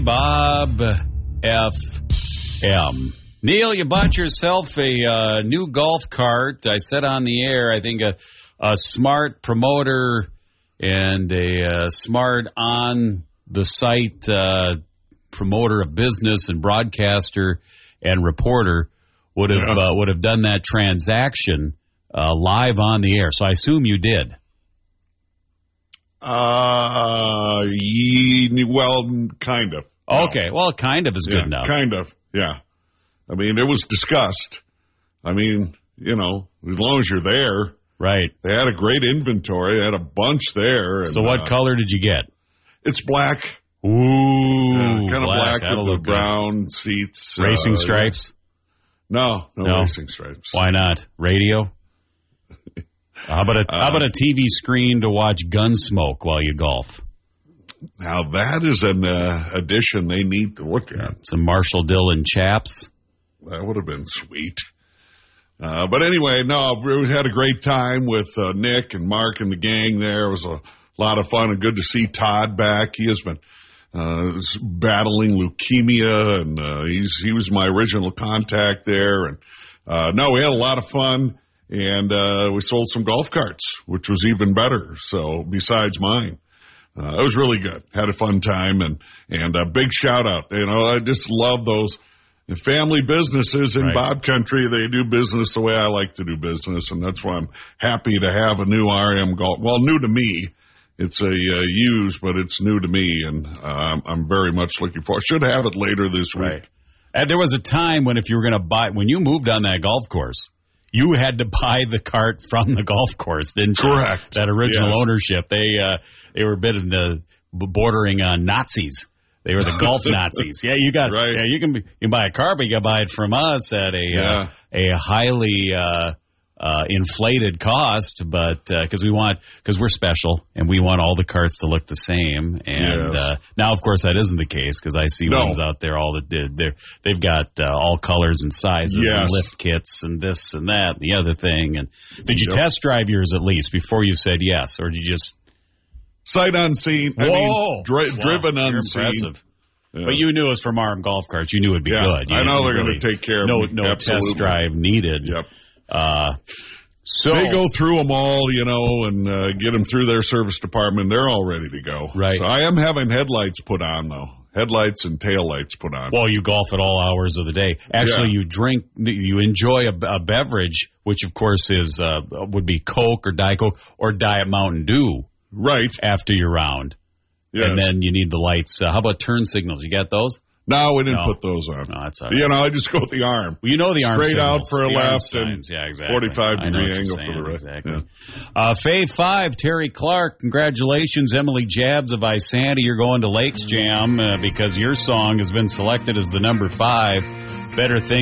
Bob FM. Neil, you bought yourself a new golf cart. I said on the air, I think a smart promoter and a smart on-the-site promoter of business and broadcaster and reporter would have done that transaction live on the air. So I assume you did. Well, kind of. Okay, well, kind of is good enough. Kind of, yeah. I mean, it was discussed. I mean, as long as you're there. Right. They had a great inventory. They had a bunch there. And, so what color did you get? It's black. Ooh, kind of black with the brown seats. Racing stripes? No racing stripes. Why not? Radio? How about a TV screen to watch Gunsmoke while you golf? Now that is an addition they need to look at. Some Marshall Dillon chaps. That would have been sweet. But anyway, we had a great time with Nick and Mark and the gang there. It was a lot of fun and good to see Todd back. He has been battling leukemia, and he was my original contact there. And we had a lot of fun. And we sold some golf carts, which was even better. So besides mine, it was really good. Had a fun time and a big shout out. I just love those family businesses in Bob Country. They do business the way I like to do business, and that's why I'm happy to have a new RM golf. Well, new to me. It's a used, but it's new to me, and I'm very much looking forward. I should have it later this week. And there was a time when if you were going to when you moved on that golf course, you had to buy the cart from the golf course, didn't you? Correct. That original ownership. They were a bit of the bordering on Nazis. They were the golf Nazis. Yeah, you got. Right. Yeah, you can buy a car, but you got to buy it from us at a highly inflated cost. But because we're special and we want all the carts to look the same. And now, of course, that isn't the case because I see ones out there they've got all colors and sizes and lift kits and this and that and the other thing. And did you test drive yours at least before you said yes, or did you just sight unseen? Whoa! Driven unseen. Impressive. Yeah. But you knew it was from RM Golf Carts. You knew it'd be good. I know they're going to take care of me. No test drive needed. Yep. So they go through them all, and get them through their service department. They're all ready to go. Right. So I am having headlights put on, though. Headlights and taillights put on. Well, you golf at all hours of the day. Actually, you enjoy a beverage, which of course would be Coke or Diet Coke or Diet Mountain Dew. Right. After your round. Yes. And then you need the lights. How about turn signals? You got those? No, we didn't put those on. No, that's all right. I just go with the arm. Well, the arm straight signals. out for a left and exactly. 45-degree angle for the right. Exactly. Fave 5, Terry Clark, congratulations. Emily Jabs of Isanti, you're going to Lakes Jam because your song has been selected as the number 5. Better Thing.